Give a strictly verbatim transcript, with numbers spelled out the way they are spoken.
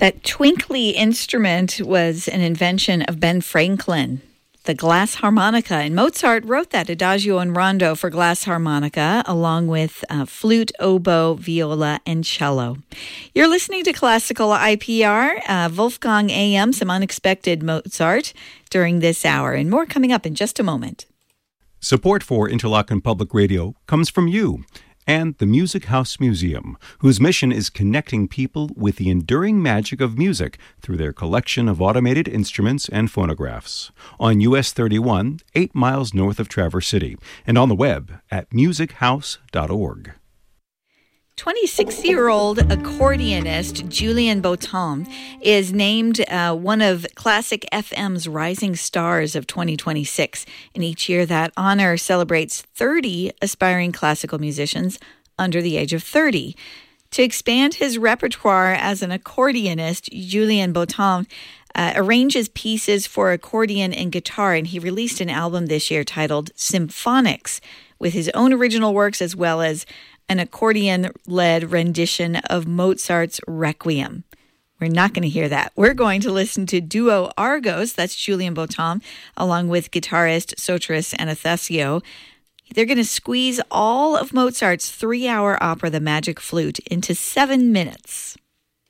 That twinkly instrument was an invention of Ben Franklin, the glass harmonica. And Mozart wrote that adagio and rondo for glass harmonica, along with uh, flute, oboe, viola, and cello. You're listening to Classical I P R, uh, Wolfgang A M, some unexpected Mozart during this hour, and more coming up in just a moment. Support for Interlochen Public Radio comes from you and the Music House Museum, whose mission is connecting people with the enduring magic of music through their collection of automated instruments and phonographs. On U S thirty-one, eight miles north of Traverse City, and on the web at music house dot org. twenty-six-year-old accordionist Julien Bautin is named uh, one of Classic F M's rising stars of twenty twenty-six. And each year that honor celebrates thirty aspiring classical musicians under the age of thirty. To expand his repertoire as an accordionist, Julien Bautin uh, arranges pieces for accordion and guitar, and he released an album this year titled Symphonics with his own original works as well as an accordion-led rendition of Mozart's Requiem. We're not going to hear that. We're going to listen to Duo Argos, that's Julien Bautin, along with guitarist Sotris Anastasio. They're going to squeeze all of Mozart's three-hour opera, The Magic Flute, into seven minutes.